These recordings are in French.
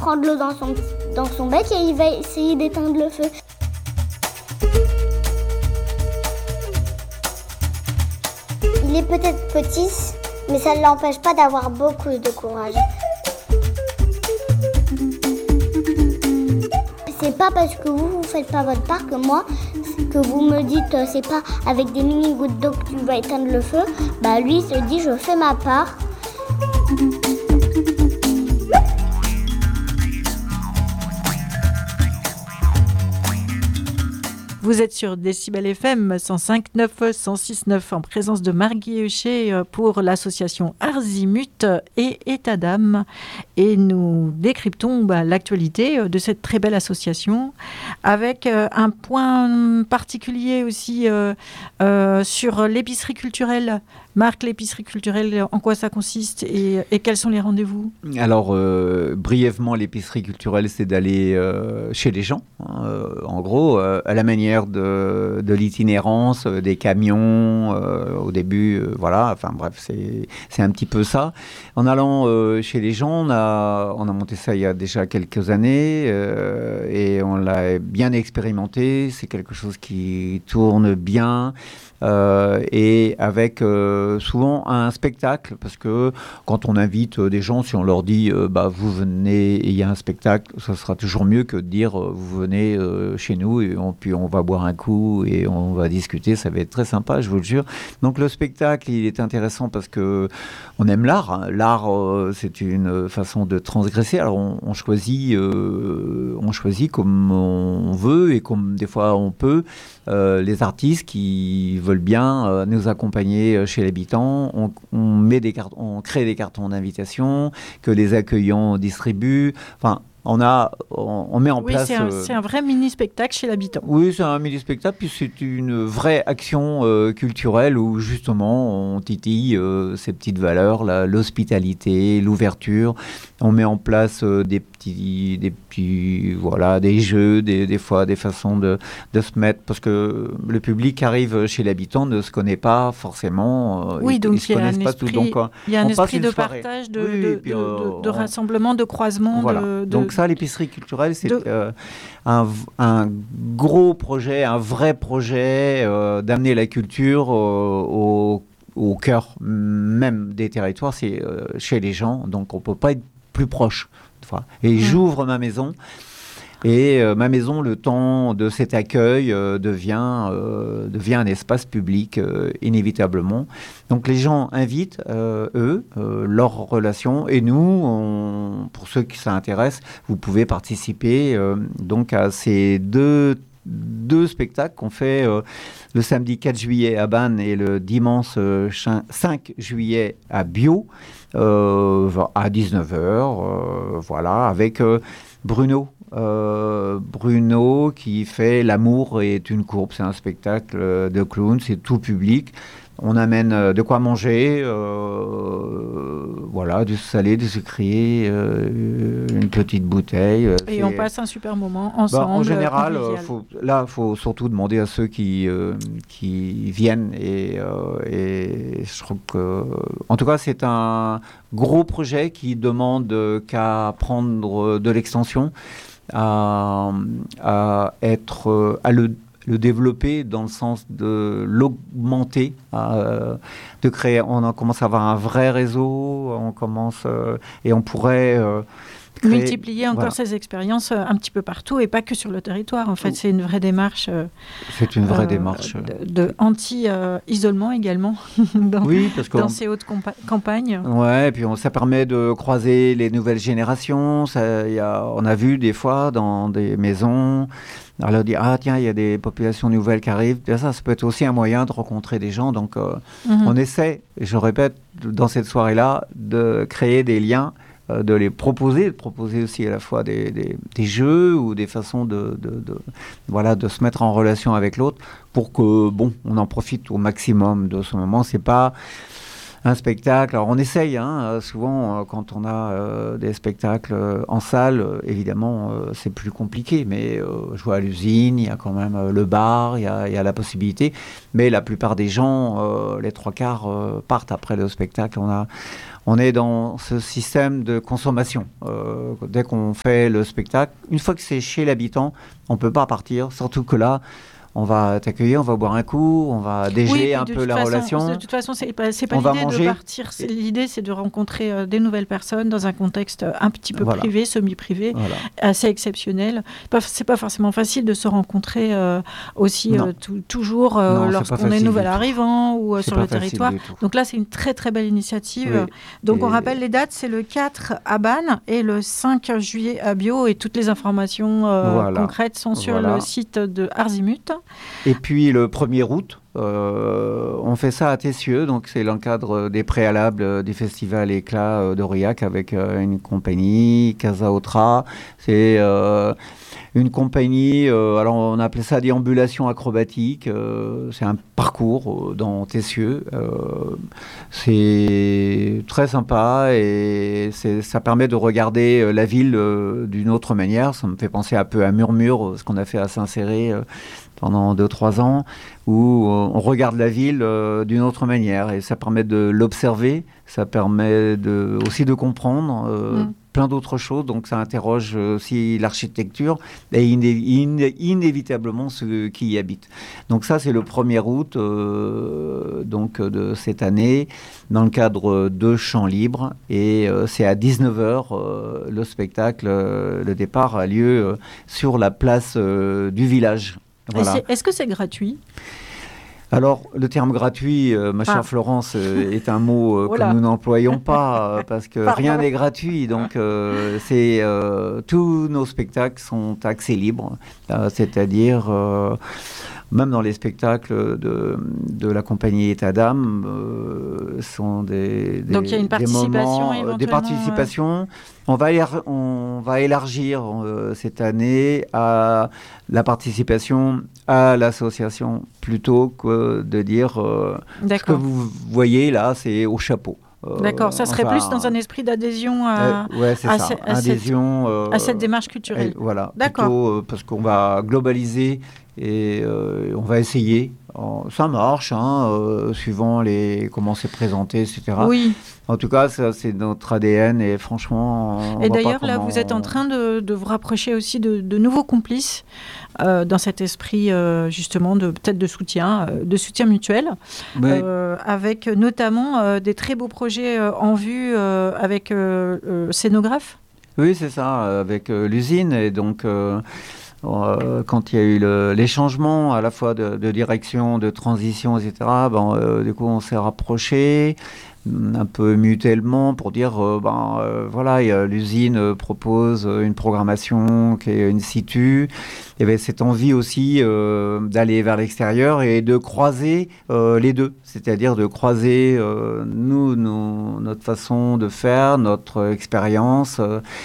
prendre l'eau dans son bec et il va essayer d'éteindre le feu. Il est peut-être petit, mais ça ne l'empêche pas d'avoir beaucoup de courage. C'est pas parce que vous faites pas votre part que moi, que vous me dites c'est pas avec des mini gouttes d'eau que tu vas éteindre le feu. Bah lui il se dit je fais ma part. Vous êtes sur Décibel FM 105.9, 106.9 en présence de Margui Huchet pour l'association Arzimut et État d'âme. Et nous décryptons l'actualité de cette très belle association avec un point particulier aussi sur l'épicerie culturelle. Marc, l'épicerie culturelle, en quoi ça consiste et quels sont les rendez-vous ? Alors, brièvement, l'épicerie culturelle, c'est d'aller chez les gens, en gros, à la manière de l'itinérance, des camions, au début, voilà, enfin bref, c'est un petit peu ça. En allant chez les gens, on a monté ça il y a déjà quelques années et on l'a bien expérimenté, c'est quelque chose qui tourne bien. Et avec souvent un spectacle, parce que quand on invite des gens, si on leur dit vous venez et il y a un spectacle, ça sera toujours mieux que de dire vous venez chez nous et puis on va boire un coup et on va discuter, ça va être très sympa, je vous le jure. Donc le spectacle, il est intéressant parce que on aime l'art, hein. L'art c'est une façon de transgresser, alors on choisit comme on veut et comme des fois on peut. Les artistes qui veulent bien nous accompagner chez l'habitant, on crée des cartons d'invitation que les accueillants distribuent. Enfin, on met en place... Oui, c'est un vrai mini-spectacle chez l'habitant. Oui, c'est un mini-spectacle, puis c'est une vraie action culturelle où justement on titille ces petites valeurs, l'hospitalité, l'ouverture. On met en place des jeux, des fois des façons de se mettre, parce que le public qui arrive chez l'habitant ne se connaît pas forcément. Oui, donc il y a un esprit de soirée. Partage, de rassemblement, de croisement. Voilà. Donc ça, l'épicerie culturelle, c'est un gros projet, un vrai projet d'amener la culture au cœur même des territoires, c'est chez les gens, donc on ne peut pas être plus proche. Et j'ouvre ma maison. Et ma maison, le temps de cet accueil, devient un espace public, inévitablement. Donc les gens invitent, leurs relations. Et nous, pour ceux qui s'intéressent, vous pouvez participer donc à ces deux spectacles qu'on fait le samedi 4 juillet à Bannes et le dimanche 5 juillet à Biot, à 19h, voilà, avec Bruno qui fait L'amour est une courbe. C'est un spectacle de clown, c'est tout public. On amène de quoi manger, voilà, du salé, du sucré, une petite bouteille. Et on passe un super moment ensemble. En général, faut surtout demander à ceux qui viennent. Et je trouve que, en tout cas, c'est un gros projet qui demande qu'à prendre de l'extension, à le développer dans le sens de l'augmenter, de créer. On commence à avoir un vrai réseau, et on pourrait multiplier encore ces expériences un petit peu partout et pas que sur le territoire. En fait, c'est une vraie démarche. C'est une vraie démarche de anti-isolement également dans ces hautes campagnes. Ouais, et puis ça permet de croiser les nouvelles générations. On a vu des fois dans des maisons. Alors, on dit, tiens, il y a des populations nouvelles qui arrivent. Ça peut être aussi un moyen de rencontrer des gens. Donc, on essaie, et je répète, dans cette soirée-là, de créer des liens, de proposer aussi à la fois des jeux ou des façons de se mettre en relation avec l'autre pour que, on en profite au maximum de ce moment. C'est pas un spectacle. Alors on essaye, souvent quand on a des spectacles en salle, évidemment c'est plus compliqué, mais jouer à l'usine, il y a quand même le bar, il y a la possibilité, mais la plupart des gens, les trois quarts partent après le spectacle. On est dans ce système de consommation. Dès qu'on fait le spectacle, une fois que c'est chez l'habitant, on ne peut pas partir, surtout que là, on va t'accueillir, on va boire un coup, on va dégeler un peu la relation. De toute façon, c'est pas l'idée de partir. L'idée, c'est de rencontrer des nouvelles personnes dans un contexte un petit peu privé, semi-privé, assez exceptionnel. C'est pas forcément facile de se rencontrer aussi toujours lorsqu'on est nouvel arrivant ou sur le territoire. Donc là, c'est une très très belle initiative. Oui. Donc on rappelle les dates, c'est le 4 à Bannes et le 5 juillet à Bio, et toutes les informations concrètes sont sur le site de Arzimut. Et puis le 1er août, on fait ça à Tessieux, donc c'est dans le cadre des préalables du festival Éclat d'Aurillac avec une compagnie, Casa Otra. C'est une compagnie, alors on appelait ça déambulation acrobatique, c'est un parcours dans Tessieux. C'est très sympa et ça permet de regarder la ville d'une autre manière. Ça me fait penser un peu à Murmure, ce qu'on a fait à Saint-Céré pendant 2-3 ans, où on regarde la ville d'une autre manière, et ça permet de l'observer, ça permet aussi de comprendre plein d'autres choses, donc ça interroge aussi l'architecture et inévitablement ceux qui y habitent. Donc ça, c'est le 1er août donc de cette année, dans le cadre de Chants Libres, et c'est à 19h le spectacle, le départ a lieu sur la place du village. Voilà. Est-ce que c'est gratuit ? Alors, le terme gratuit, ma chère Florence, est un mot que nous n'employons pas, parce que rien n'est gratuit. Donc, tous nos spectacles sont accès libre, c'est-à-dire... même dans les spectacles de la compagnie État d'âme, sont donc il y a une participation éventuellement, des participations. On va élargir cette année à la participation à l'association, plutôt que de dire ce que vous voyez là, c'est au chapeau. D'accord, ça serait plus dans un esprit d'adhésion à cette démarche culturelle. Voilà, plutôt parce qu'on va globaliser et on va essayer. Ça marche, suivant comment c'est présenté, etc. Oui. En tout cas, ça, c'est notre ADN et franchement... Et d'ailleurs, là, vous êtes en train de vous rapprocher aussi de nouveaux complices dans cet esprit, justement, peut-être de soutien mutuel, avec notamment des très beaux projets en vue avec Scénographe. Oui, c'est ça, avec l'usine. Et donc... quand il y a eu les changements à la fois de direction, de transition, etc., du coup, on s'est rapprochés un peu mutuellement pour dire, l'usine propose une programmation qui est in situ. Il y avait cette envie aussi d'aller vers l'extérieur et de croiser les deux, c'est-à-dire de croiser notre façon de faire, notre expérience,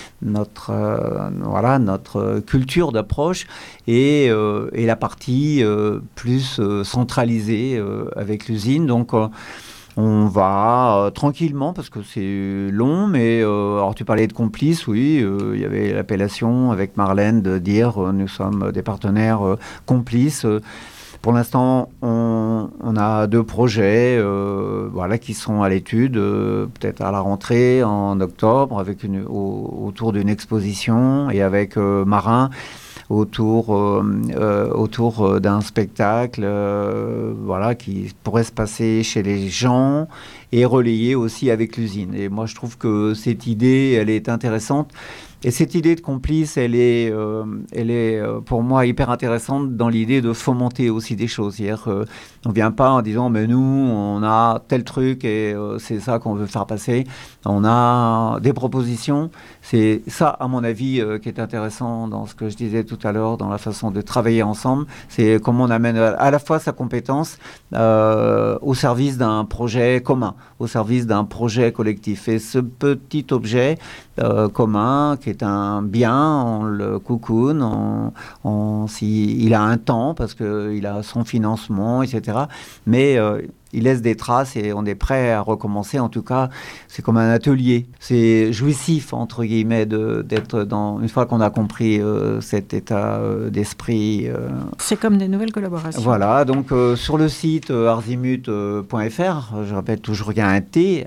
notre culture d'approche et la partie plus centralisée avec l'usine. Donc, on va tranquillement, parce que c'est long, mais alors tu parlais de complices, oui, il y avait l'appellation avec Marlène de dire nous sommes des partenaires complices. Pour l'instant, on a 2 projets qui sont à l'étude, peut-être à la rentrée en octobre, autour d'une exposition et avec Marin. Autour d'un spectacle qui pourrait se passer chez les gens et relayé aussi avec l'usine. Et moi, je trouve que cette idée, elle est intéressante. Et cette idée de complice, elle est pour moi hyper intéressante dans l'idée de fomenter aussi des choses. C'est-à-dire qu'on ne vient pas en disant mais nous, on a tel truc et c'est ça qu'on veut faire passer. On a des propositions. C'est ça, à mon avis, qui est intéressant dans ce que je disais tout à l'heure, dans la façon de travailler ensemble. C'est comment on amène à la fois sa compétence au service d'un projet commun, au service d'un projet collectif. Et ce petit objet commun, qui est un bien, on le cocoon, il a un temps parce qu'il a son financement, etc. Mais il laisse des traces et on est prêt à recommencer. En tout cas, c'est comme un atelier. C'est jouissif, entre guillemets, d'être dans... Une fois qu'on a compris cet état d'esprit. C'est comme des nouvelles collaborations. Voilà, donc sur le site arzimut.fr, je répète toujours, il y a un T,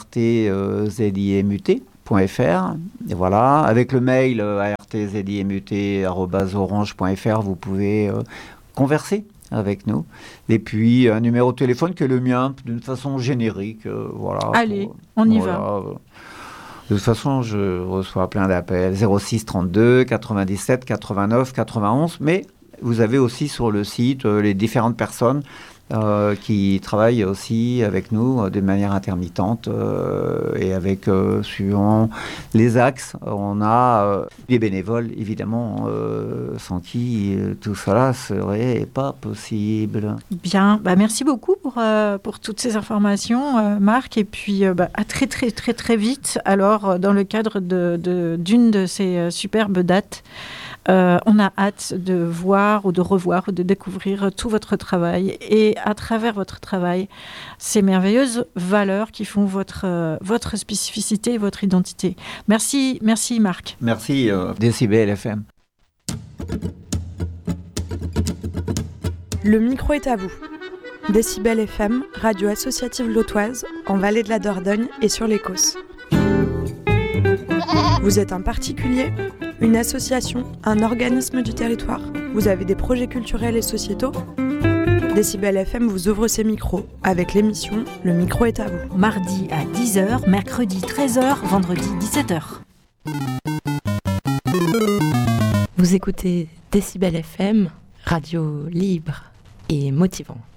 ARTZIMUT.fr. Et voilà, avec le mail artzimut@orange.fr, vous pouvez converser avec nous. Et puis un numéro de téléphone qui est le mien, d'une façon générique. Voilà. Allez, on y va. De toute façon, je reçois plein d'appels. 06 32 97 89 91. Mais vous avez aussi sur le site les différentes personnes qui travaillent aussi avec nous de manière intermittente et avec, suivant les axes, on a les bénévoles, évidemment, sans qui tout cela serait pas possible. Bien, merci beaucoup pour toutes ces informations, Marc, et puis à très très très très vite, alors dans le cadre d'une de ces superbes dates. On a hâte de voir ou de revoir ou de découvrir tout votre travail et à travers votre travail, ces merveilleuses valeurs qui font votre spécificité et votre identité. Merci Marc. Merci Décibel FM. Le micro est à vous. Décibel FM, radio associative lotoise, en Vallée de la Dordogne et sur les Causses. Vous êtes un particulier, une association, un organisme du territoire. Vous avez des projets culturels et sociétaux. Décibel FM vous ouvre ses micros avec l'émission Le micro est à vous. Mardi à 10h, mercredi 13h, vendredi 17h. Vous écoutez Décibel FM, radio libre et motivante.